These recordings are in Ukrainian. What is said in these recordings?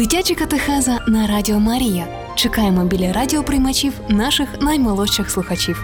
Дитяча катехеза на Радіо Марія. Чекаємо біля радіоприймачів наших наймолодших слухачів.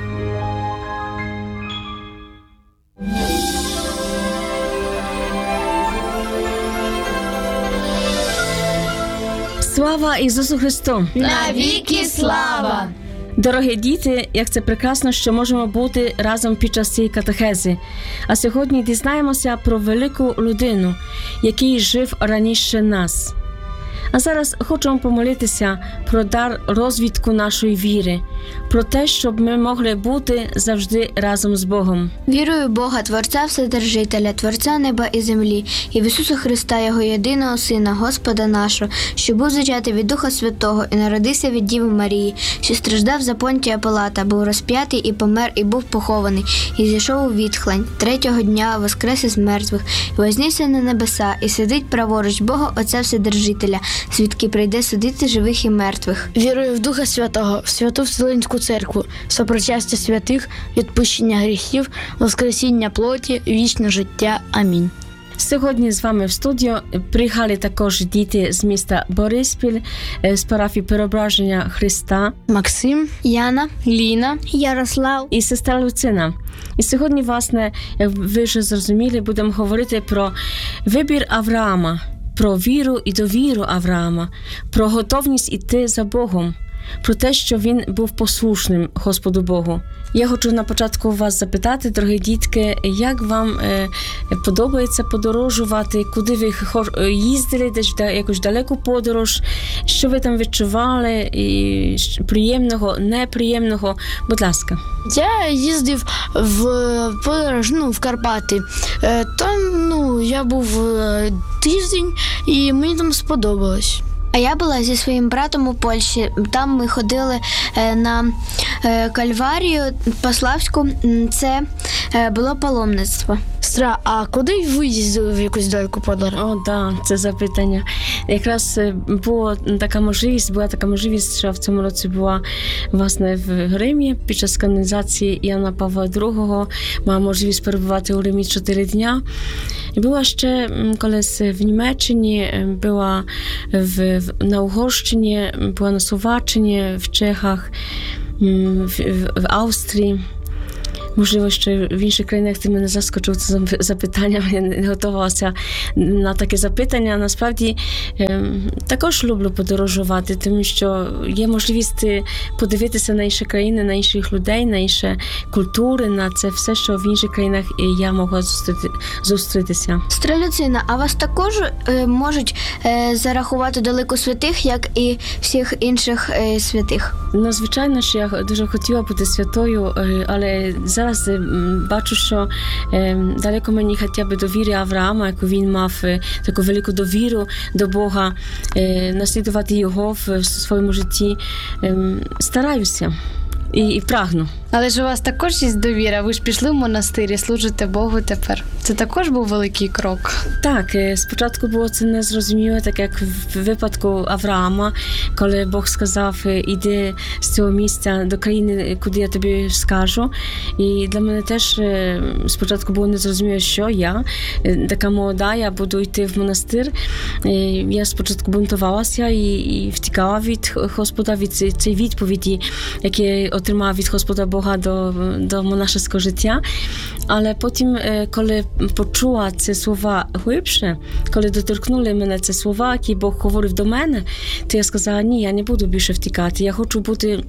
Слава Ісусу Христу! Навіки слава! Дорогі діти, як це прекрасно, що можемо бути разом під час цієї катехези. А сьогодні дізнаємося про велику людину, який жив раніше нас. А зараз хочемо помолитися про дар розвитку нашої віри, про те, щоб ми могли бути завжди разом з Богом. Вірую в Бога, Творця Вседержителя, Творця неба і землі, і в Ісуса Христа, Його єдиного Сина, Господа нашого, що був зачатий від Духа Святого і народився від Діви Марії, що страждав за Понтія Пилата, був розп'ятий і помер, і був похований, і зійшов у відхлань. Третього дня воскрес із мертвих, і вознісся на небеса, і сидить праворуч Бога Отця Вседержителя, звідки прийде судити живих і мертвих. Вірую в Духа Святого, в Святу Вселенську Церкву, сопричастя святих, відпущення гріхів, воскресіння плоті, вічне життя. Амінь. Сьогодні з вами в студію приїхали також діти з міста Бориспіль, з парафії Преображення Христа. Максим, Яна, Ліна, Ярослав І сестра Люцина. І сьогодні, власне, як ви вже зрозуміли, будемо говорити про вибір Авраама, про віру і довіру Авраама, про готовність іти за Богом, про те, що він був послушним Господу Богу. Я хочу на початку вас запитати, дорогі дітки, як вам подобається подорожувати, куди ви їздили, десь якусь далеку подорож, що ви там відчували, і приємного, неприємного. Будь ласка. Я їздив в подорож, в Карпати. Там, я був тиждень, і мені там сподобалось. А я була зі своїм братом у Польщі. Там ми ходили на Кальварію Паславську. Це було паломництво. Сестра, а куди ви їздили в якусь далеку подорож? О, так, це запитання. Якраз була така можливість, що в цьому році була, власне, в Римі під час канонізації Іоанна Павла II. Мала можливість перебувати у Римі 4 дня. Była jeszcze колись w Niemczech, była na Uгорщині, była na Słowaczynie, w Czechach, w Austrii. Можливо, ще в інших країнах ти мене заскочив це запитання, я не готувалася на таке запитання. Насправді, також люблю подорожувати, тому що є можливість подивитися на інші країни, на інших людей, на інші культури, на це все, що в інших країнах я могла зустрітися. Сестра Люцина, а вас також можуть зарахувати до лику святих, як і всіх інших святих? Ну, звичайно, що я дуже хотіла бути святою, але зараз бачу, що далеко мені хоча б до віри Авраама, яку він мав таку велику довіру до Бога, наслідувати його в своєму житті, стараюся. І прагну. Але ж у вас також є довіра, ви ж пішли в монастир і служите Богу тепер. Це також був великий крок. Так, спочатку було це незрозуміло, так як в випадку Авраама, коли Бог сказав, іди з цього місця до країни, куди я тобі скажу. І для мене теж спочатку було незрозуміло, що я, така молода, я буду йти в монастир. Я спочатку бунтувалася і втікала від Господа, від цієї відповіді, які отримав від Господа Бога до монашеського життя. Але потім, коли почула ці слова глибше, коли доторкнули мене ці слова, які Бог говорив до мене, то я сказала, ні, я не буду більше втікати, я хочу бути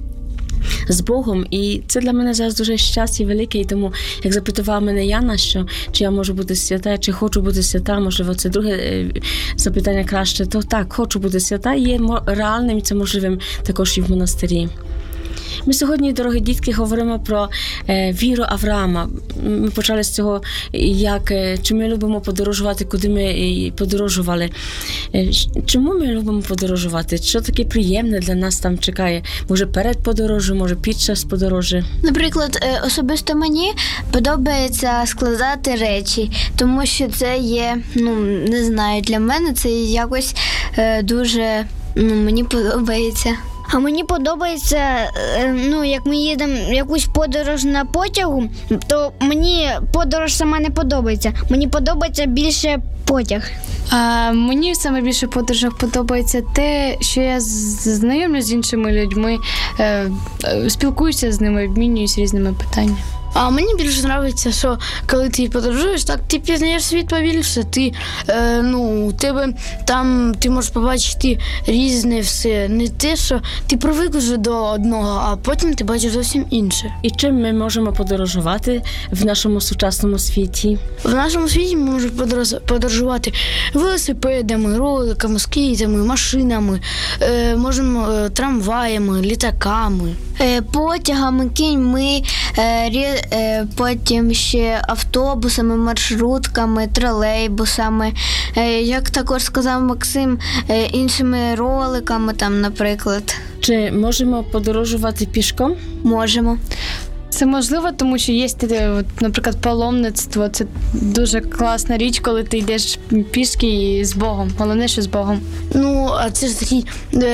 з Богом. І це для мене зараз дуже щастя велике, і тому, як запитувала мене Яна, чи я можу бути свята, чи хочу бути свята, можливо, це друге запитання краще, то так, хочу бути свята, і є реальним, і це можливим також і в монастирі. Ми сьогодні, дорогі дітки, говоримо про віру Авраама. Ми почали з цього, чи ми любимо подорожувати, куди ми подорожували. Чому ми любимо подорожувати? Що таке приємне для нас там чекає? Може перед подорожю, може під час подорожі? Наприклад, особисто мені подобається складати речі, тому що це є, не знаю, для мене це якось дуже, мені подобається. А мені подобається, як ми їдемо в якусь подорож на потягу, то мені подорож сама не подобається. Мені подобається більше потяг. А мені саме більше в подорожах подобається те, що я знайомлюсь з іншими людьми, спілкуюся з ними, обмінююсь різними питаннями. А мені більше подобається, що коли ти подорожуєш, так ти пізнаєш світ побільше, у тебе там ти можеш побачити різне все. Не те, що ти привик вже до одного, а потім ти бачиш зовсім інше. І чим ми можемо подорожувати в нашому сучасному світі? В нашому світі ми можемо подорожувати велосипедами, роликами, скейтами, машинами, можемо трамваями, літаками. Потягами, кіньми, потім ще автобусами, маршрутками, тролейбусами, як також сказав Максим, іншими роликами, там, наприклад. Чи можемо подорожувати пішком? Можемо. Це можливо, тому що є, наприклад, паломництво. Це дуже класна річ, коли ти йдеш пішки і з Богом. Головне, що з Богом. А це ж такий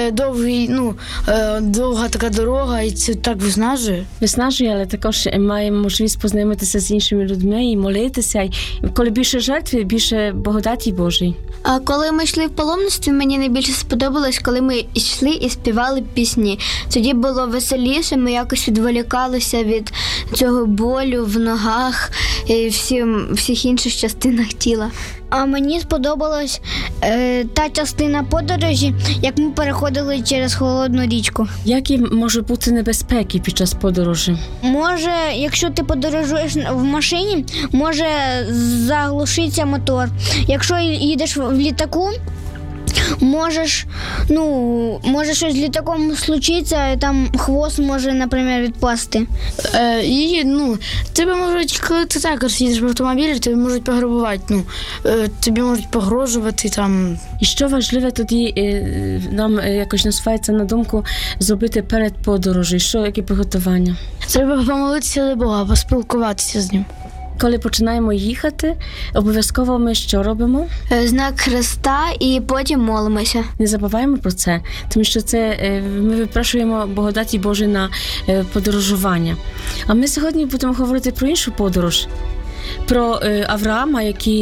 довга така дорога, і це так виснажує. Виснажує, але також маємо можливість познайомитися з іншими людьми і молитися. І коли більше жертви, більше благодаті Божої. А коли ми йшли в паломництві, мені найбільше сподобалось, коли ми йшли і співали пісні. Тоді було веселіше, ми якось відволікалися від цього болю в ногах і всіх інших частинах тіла. А мені сподобалась та частина подорожі, як ми переходили через холодну річку. Які можуть бути небезпеки під час подорожі? Може, якщо ти подорожуєш в машині, може заглушитися мотор. Якщо їдеш в літаку, може щось з літаком случиться, там хвост може, наприклад, відпасти. Тебе можуть, коли ти також їдеш в автомобілі, тебе можуть пограбувати, тобі можуть погрожувати там. І що важливе тоді нам якось насувається на думку зробити перед подорожі? Які приготування? Треба помолитися до Бога, поспілкуватися з ним. Коли починаємо їхати, обов'язково ми що робимо? Знак Христа і потім молимося. Не забуваємо про це, тому що це ми випрошуємо благодаті Божої на подорожування. А ми сьогодні будемо говорити про іншу подорож, про Авраама,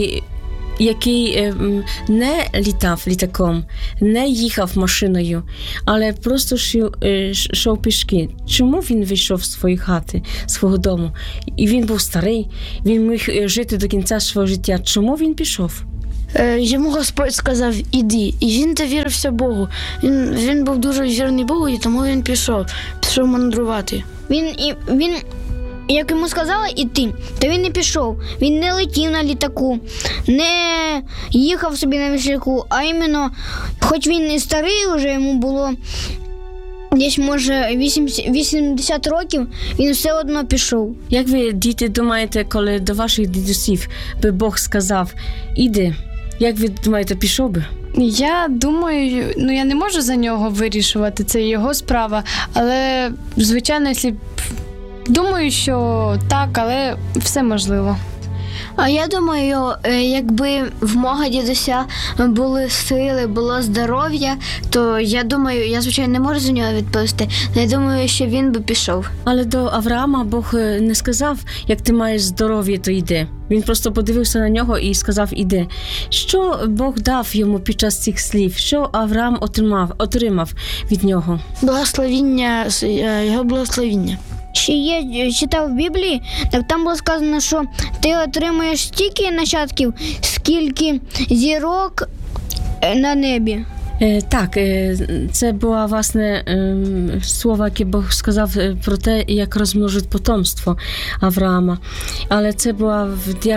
який не літав літаком, не їхав машиною, але просто йшов пішки. Чому він вийшов з своєї хати, свого дому? І він був старий, він міг жити до кінця свого життя. Чому він пішов? Йому Господь сказав, іди, і він довірився Богу. Він був дуже вірний Богу, і тому він пішов мандрувати. Він як йому сказали іти, то він не пішов. Він не летів на літаку, не їхав собі на віслюку, а іменно, хоч він і старий вже, йому було десь, може, 80 років, він все одно пішов. Як ви, діти, думаєте, коли до ваших дідусів би Бог сказав, іди, як ви думаєте, пішов би? Я думаю, я не можу за нього вирішувати, це його справа, але, звичайно, думаю, що так, але все можливо. А я думаю, якби в мого дідуся були сили, було здоров'я, то я думаю, я, звичайно, не можу за нього відповісти, але я думаю, що він би пішов. Але до Авраама Бог не сказав, як ти маєш здоров'я, то йди. Він просто подивився на нього і сказав, іди. Що Бог дав йому під час цих слів? Що Авраам отримав від нього? Благословіння, його благословіння. Ще я читав в Біблії, так там було сказано, що ти отримаєш стільки нащадків, скільки зірок на небі. Так, це було, власне, слово, яке Бог сказав про те, як розмножить потомство Авраама. Але це була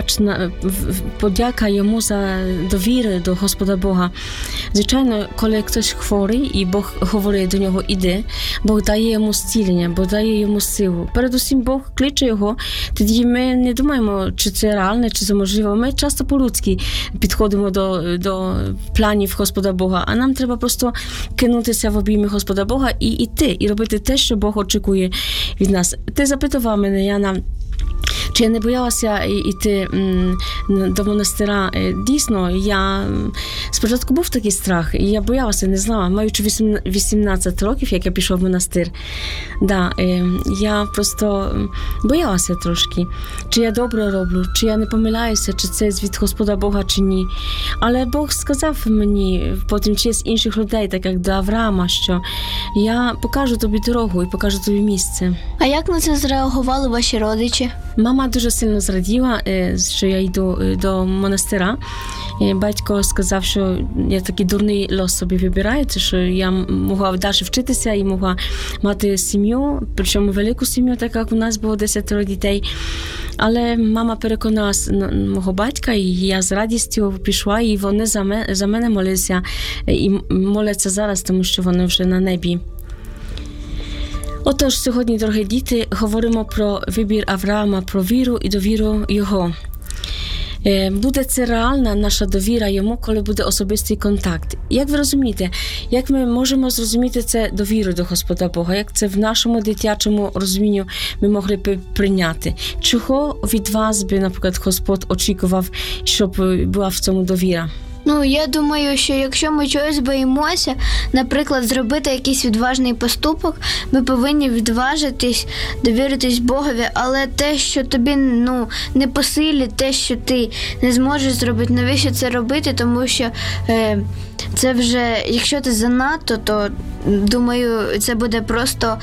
подяка йому за довіру до Господа Бога. Звичайно, коли хтось хворий і Бог говорить до нього «іди», Бог дає йому зцілення, Бог дає йому силу. Передусім, Бог кличе його, тоді ми не думаємо, чи це реальне, чи це можливо. Ми часто по-людськи підходимо до планів Господа Бога, а нам треба просто кинутися в обійми Господа Бога і йти, і робити те, що Бог очікує від нас. Ти запитував мене, Яна, Чи я не боялася йти до монастира? Дійсно, я спочатку був такий страх, і я боялася, не знала, маючи 18 років, як я пішов в монастир. Да, я просто боялася трошки, чи я добре роблю, чи я не помиляюся, чи це від Господа Бога, чи ні. Але Бог сказав мені потім через інших людей, так як до Авраама, що я покажу тобі дорогу і покажу тобі місце. А як на це зреагували ваші родичі? Мама дуже сильно зраділа, що я йду до монастира. Батько сказав, що я такий дурний лос собі вибираю, що я могла далі вчитися і могла мати сім'ю, причому велику сім'ю, так як у нас було 10 дітей. Але мама переконала мого батька, і я з радістю пішла, і вони за мене молилися, і моляться зараз, тому що вони вже на небі. Отож, сьогодні, дорогі діти, говоримо про вибір Авраама, про віру і довіру його. Буде це реальна наша довіра йому, коли буде особистий контакт. Як ви розумієте, як ми можемо зрозуміти це довіру до Господа Бога? Як це в нашому дитячому розумінню ми могли б прийняти? Чого від вас би, наприклад, Господь очікував, щоб була в цьому довіра? Я думаю, що якщо ми чогось боїмося, наприклад, зробити якийсь відважний поступок, ми повинні відважитись, довіритись Богові, але те, що тобі не по силі, те, що ти не зможеш зробити, навіщо це робити, тому що це вже, якщо ти занадто, то, думаю, це буде просто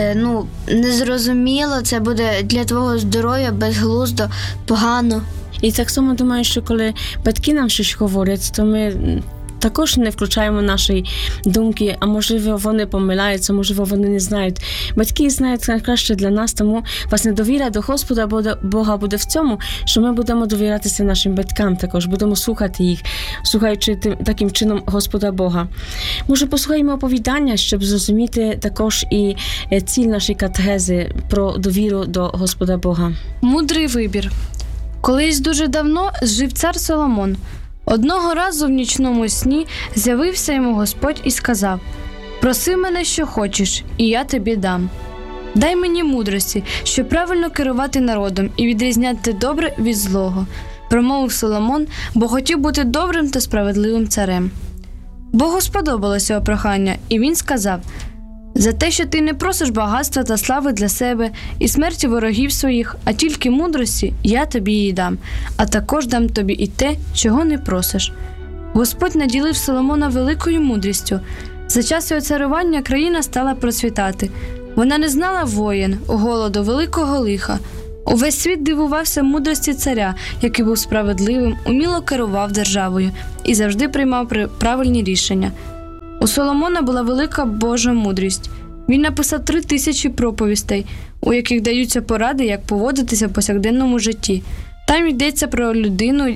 незрозуміло, це буде для твого здоров'я безглуздо, погано. І так само думаю, що коли батьки нам щось говорять, то ми також не включаємо наші думки, а можливо вони помиляються, можливо вони не знають. Батьки знають найкраще для нас, тому власне довіра до Господа Бога буде в цьому, що ми будемо довірятися нашим батькам також, будемо слухати їх, слухаючи таким чином Господа Бога. Може, послухаємо оповідання, щоб зрозуміти також і ціль нашої катехези про довіру до Господа Бога. Мудрий вибір. Колись дуже давно жив цар Соломон. Одного разу в нічному сні з'явився йому Господь і сказав: «Проси мене, що хочеш, і я тобі дам. Дай мені мудрості, щоб правильно керувати народом і відрізняти добре від злого», – промовив Соломон, бо хотів бути добрим та справедливим царем. Богу сподобалося його прохання, і він сказав: «За те, що ти не просиш багатства та слави для себе і смерті ворогів своїх, а тільки мудрості, я тобі її дам, а також дам тобі і те, чого не просиш». Господь наділив Соломона великою мудрістю. За час його царювання країна стала процвітати. Вона не знала воєн, голоду, великого лиха. Увесь світ дивувався мудрості царя, який був справедливим, уміло керував державою і завжди приймав правильні рішення. У Соломона була велика Божа мудрість. Він написав 3000 проповістей, у яких даються поради, як поводитися в повсякденному житті. Там йдеться про людину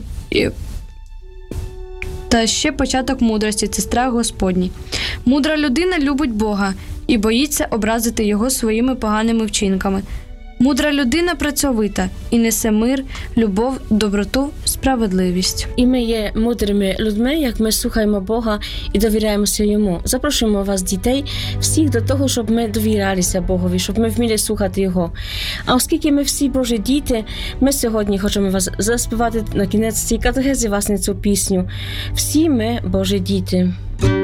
та ще початок мудрості – це страх Господній. Мудра людина любить Бога і боїться образити його своїми поганими вчинками. Мудра людина працьовита і несе мир, любов, доброту, справедливість. І ми є мудрими людьми, як ми слухаємо Бога і довіряємося Йому. Запрошуємо вас, дітей, всіх до того, щоб ми довірялися Богові, щоб ми вміли слухати Його. А оскільки ми всі Божі діти, ми сьогодні хочемо вас заспівати на кінець цієї катехези, власне, цю пісню. Всі ми Божі діти.